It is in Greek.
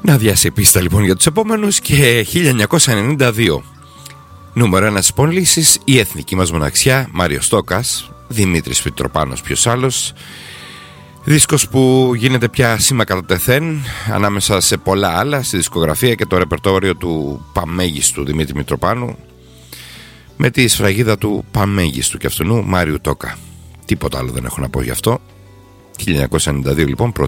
Να διάσει πίστα λοιπόν για τους επόμενους. Και 1992, νούμερο 1 της πωλήσεις, η εθνική μας μοναξιά, Μάριος Τόκας, Δημήτρης Μητροπάνος, ποιος άλλος. Δίσκος που γίνεται πια σήμα κατά τεθέν ανάμεσα σε πολλά άλλα στη δισκογραφία και το ρεπερτόριο του παμέγιστου Δημήτρη Μητροπάνου, με τη σφραγίδα του παμέγιστου και αυτού Μάριου Τόκα. Τίποτα άλλο δεν έχω να πω γι' αυτό. 1992 λοιπόν,